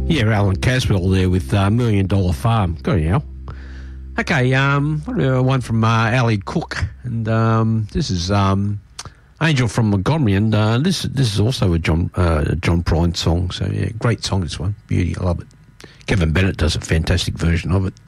Yeah, Alan Caswell there with $1 Million Farm. Got it now. Okay, one from Ali Cook, and this is Angel from Montgomery, and this is also a John Prine song. So yeah, great song, this one. Beauty, I love it. Kevin Bennett does a fantastic version of it.